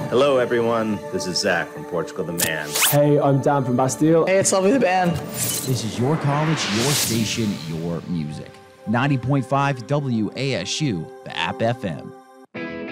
Hello, everyone. This is Zach from Portugal the Man. Hey, I'm Dan from Bastille. Hey, it's Lovely the Band. This is your college, your station, your music. 90.5 WASU, the App FM.